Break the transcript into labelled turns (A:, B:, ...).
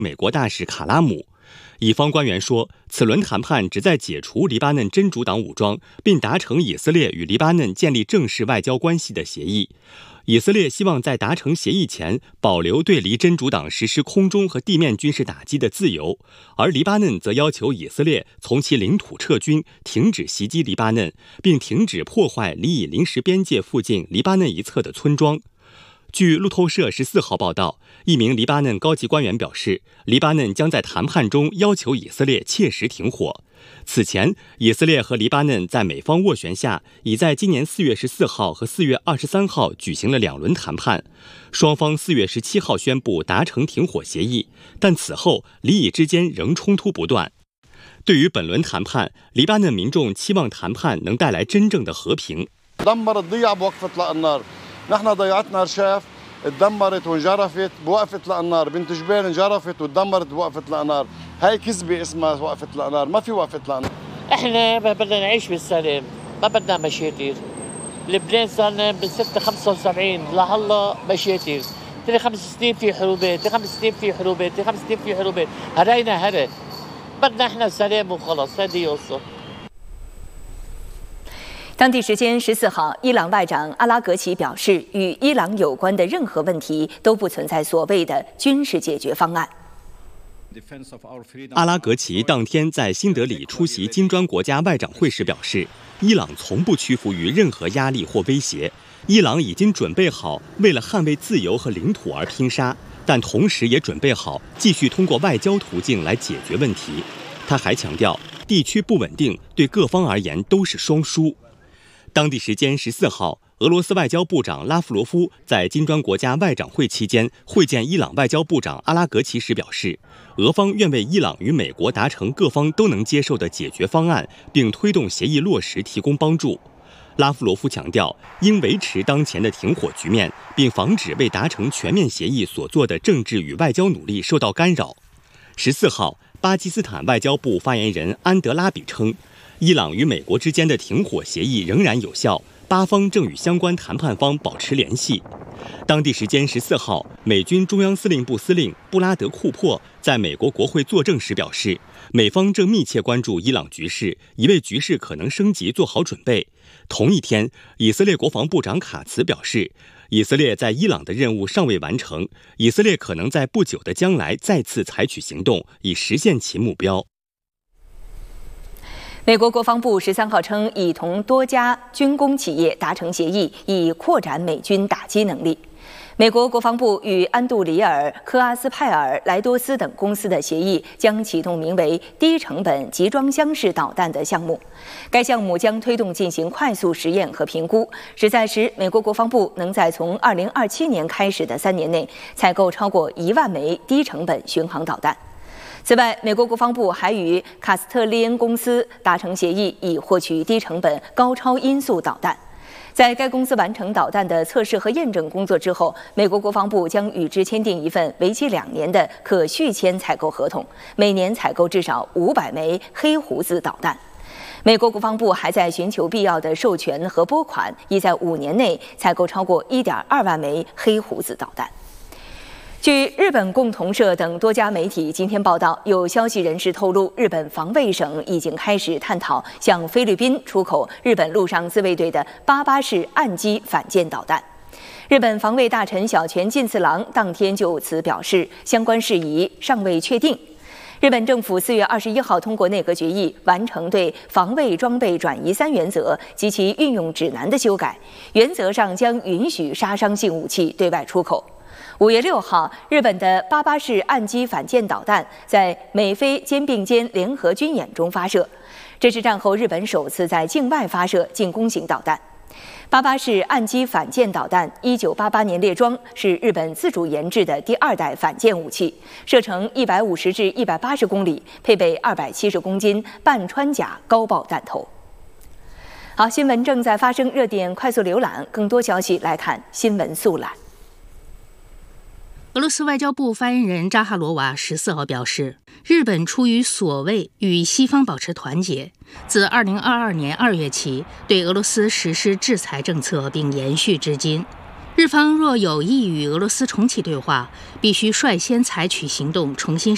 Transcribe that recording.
A: 美国大使卡拉姆。以方官员说，此轮谈判旨在解除黎巴嫩真主党武装，并达成以色列与黎巴嫩建立正式外交关系的协议。以色列希望在达成协议前保留对黎真主党实施空中和地面军事打击的自由，而黎巴嫩则要求以色列从其领土撤军，停止袭击黎巴嫩，并停止破坏黎以临时边界附近黎巴嫩一侧的村庄。据路透社14号报道，一名黎巴嫩高级官员表示，黎巴嫩将在谈判中要求以色列切实停火。此前，以色列和黎巴嫩在美方斡旋下，已在今年4月14号和4月23号举行了2轮谈判。双方4月17号宣布达成停火协议，但此后黎以之间仍冲突不断。对于本轮谈判，黎巴嫩民众期望谈判能带来真正的和平。
B: نحن ضيعتنا رشاف اتدمرت وانجرفت بوقفة الأنهار بنت جبال انجرفت واتدمرت بوقفة الأنهار هاي كذبة اسمها وقفة الأنهار ما في وقفة الأنهار
C: احنا بدنا نعيش بالسلام ما بدنا مشاكل لبنان صار لنا من 75 لهلا مشاكل 5 سنين في حروبات 5 سنين في حروبات 5 سنين في حروبات هرينا هري بدنا احنا سلام وخلص هذه قصة。
D: 当地时间14号，伊朗外长阿拉格齐表示，与伊朗有关的任何问题都不存在所谓的军事解决方案。
A: 阿拉格齐当天在新德里出席金砖国家外长会时表示，伊朗从不屈服于任何压力或威胁，伊朗已经准备好为了捍卫自由和领土而拼杀，但同时也准备好继续通过外交途径来解决问题。他还强调，地区不稳定对各方而言都是双输。当地时间14号，俄罗斯外交部长拉夫罗夫在金砖国家外长会期间会见伊朗外交部长阿拉格齐时表示，俄方愿为伊朗与美国达成各方都能接受的解决方案，并推动协议落实提供帮助。拉夫罗夫强调，应维持当前的停火局面，并防止为达成全面协议所做的政治与外交努力受到干扰。14号，巴基斯坦外交部发言人安德拉比称，伊朗与美国之间的停火协议仍然有效，巴方正与相关谈判方保持联系。当地时间14号，美军中央司令部司令布拉德库珀在美国国会作证时表示，美方正密切关注伊朗局势，已为局势可能升级做好准备。同一天，以色列国防部长卡茨表示，以色列在伊朗的任务尚未完成，以色列可能在不久的将来再次采取行动，以实现其目标。
D: 美国国防部13号称，已同多家军工企业达成协议，以扩展美军打击能力。美国国防部与安杜里尔、科阿斯派尔、莱多斯等公司的协议将启动名为“低成本集装箱式导弹”的项目。该项目将推动进行快速实验和评估，旨在使美国国防部能在从2027年开始的3年内采购超过1万枚低成本巡航导弹。此外，美国国防部还与卡斯特利恩公司达成协议，以获取低成本高超音速导弹。在该公司完成导弹的测试和验证工作之后，美国国防部将与之签订一份为期2年的可续签采购合同，每年采购至少500枚黑胡子导弹。美国国防部还在寻求必要的授权和拨款，意在5年内采购超过1.2万枚黑胡子导弹。据日本共同社等多家媒体今天报道，有消息人士透露，日本防卫省已经开始探讨向菲律宾出口日本陆上自卫队的88式岸基反舰导弹。日本防卫大臣小泉进次郎当天就此表示，相关事宜尚未确定。日本政府4月21号通过内阁决议，完成对防卫装备转移3原则及其运用指南的修改，原则上将允许杀伤性武器对外出口。5月6号，日本的88式岸基反舰导弹在美菲肩并肩联合军演中发射，这是战后日本首次在境外发射进攻型导弹。88式岸基反舰导弹1988年列装，是日本自主研制的第2代反舰武器，射程150至180公里，配备270公斤半穿甲高爆弹头。好，新闻正在发生，热点快速浏览，更多消息来看新闻速览。
E: 俄罗斯外交部发言人扎哈罗娃14号表示，日本出于所谓与西方保持团结，自2022年2月起对俄罗斯实施制裁政策，并延续至今。日方若有意与俄罗斯重启对话，必须率先采取行动，重新